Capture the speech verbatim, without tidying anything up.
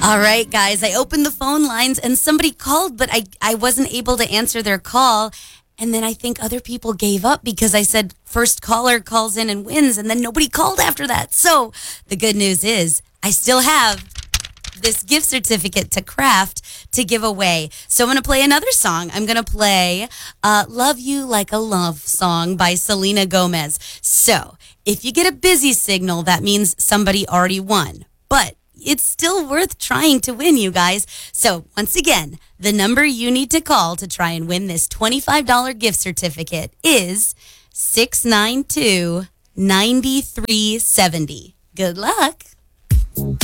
All right, guys, I opened the phone lines and somebody called, but I, I wasn't able to answer their call. And then I think other people gave up because I said first caller calls in and wins, and then nobody called after that. So the good news is I still have this gift certificate to Craft to give away. So I'm going to play another song. I'm going to play uh, Love You Like a Love Song by Selena Gomez. So if you get a busy signal, that means somebody already won. But it's still worth trying to win, you guys. So once again, the number you need to call to try and win this twenty-five dollars gift certificate is six nine two, nine three seven zero. Good luck.